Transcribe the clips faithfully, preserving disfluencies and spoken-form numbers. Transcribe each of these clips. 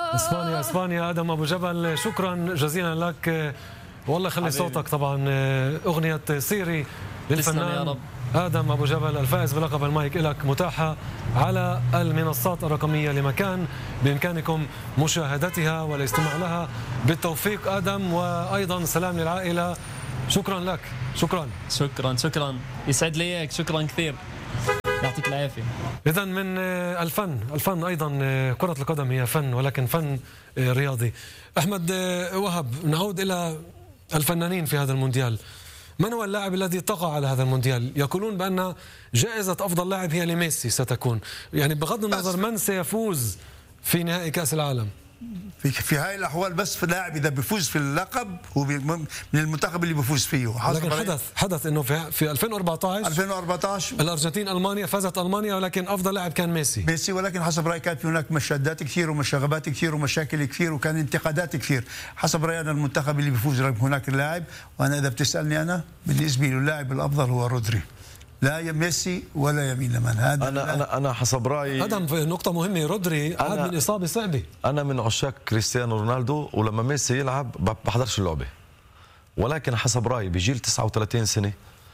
اسبانيا اسبانيا ادم ابو جبل، شكرا جزيلا لك. والله خلي صوتك. طبعا اغنيه سيري للفنان ادم ابو جبل الفائز بلقب المايك لك متاحه على المنصات الرقميه لمكان بامكانكم مشاهدتها والاستماع لها. بالتوفيق ادم، وايضا سلام للعائله. شكرا لك. شكرا شكرا شكرا يسعد لي اياك. شكرا كثير، يعطيك العافيه. اذا من الفن، الفن ايضا كره القدم هي فن، ولكن فن رياضي. احمد وهب، نعود الى الفنانين في هذا المونديال. من هو اللاعب الذي طغى على هذا المونديال؟ يقولون بأن جائزة أفضل لاعب هي لميسي ستكون، يعني بغض النظر من سيفوز في نهائي كأس العالم. في في هاي الاحوال بس في اللاعب اذا بيفوز في اللقب هو من المنتخب اللي بيفوز فيه. لكن حدث حدث انه في في ألفين وأربعطعش ألفين وأربعطعش الارجنتين المانيا، فازت المانيا، ولكن افضل لاعب كان ميسي. ميسي ولكن حسب رايي كانت هناك مشادات كثير ومشاغبات كثير ومشاكل كثير وكان انتقادات كثير. حسب رايي انا المنتخب اللي بيفوز هناك اللاعب، وانا اذا بتسالني انا بالنسبه لي اللاعب الافضل هو رودري، لا ميسي ولا يمين لمن. هذا انا انا انا حسب رايي ادم نقطه مهمه، رودري عاد من اصابه صعبه. انا من عشاق كريستيانو رونالدو، ولما ميسي يلعب بحضرش اللعبه، ولكن حسب رايي بجيل تسعة وثلاثين سنه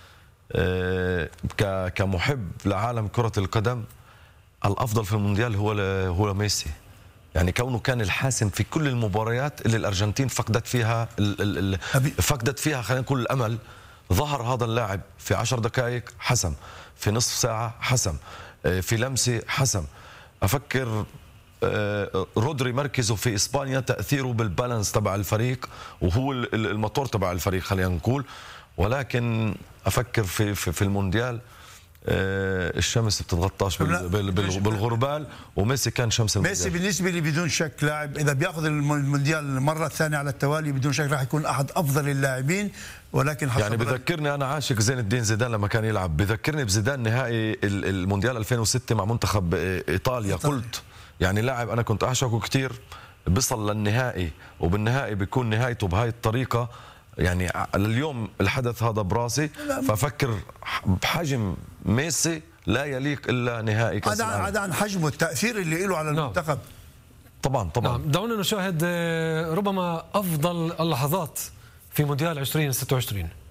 كمحب لعالم كره القدم الافضل في المونديال هو هو ميسي. يعني كونه كان الحاسم في كل المباريات اللي الارجنتين فقدت فيها فقدت فيها خلينا نقول الامل. ظهر هذا اللاعب في عشر دقائق حسم، في نصف ساعة حسم، في لمسة حسم. أفكر رودري مركزه في إسبانيا تأثيره بالبالانس تبع الفريق، وهو الموتور تبع الفريق خلينا نقول. ولكن أفكر في في, في المونديال الشمس بتتغطاش بالغربال، وميسي كان شمس المونديال. ميسي بالنسبه لي بدون شك لاعب اذا بياخذ المونديال المره الثانيه على التوالي بدون شك راح يكون احد افضل اللاعبين. ولكن يعني بذكرني انا عاشق زين الدين زيدان لما كان يلعب، بذكرني بزيدان نهائي المونديال ألفين وستة مع منتخب ايطاليا. قلت يعني لاعب انا كنت اعشقه كثير، بيصل للنهائي وبالنهائي بيكون نهايته بهاي الطريقه. يعني اليوم الحدث هذا براسي، ففكر بحجم ميسي لا يليق الا نهائي كاس العالم. هذا عن حجمه التاثير اللي له على المنتخب. طبعا طبعا. نعم. دعونا نشاهد ربما افضل اللحظات في مونديال ألفين وستة وعشرين.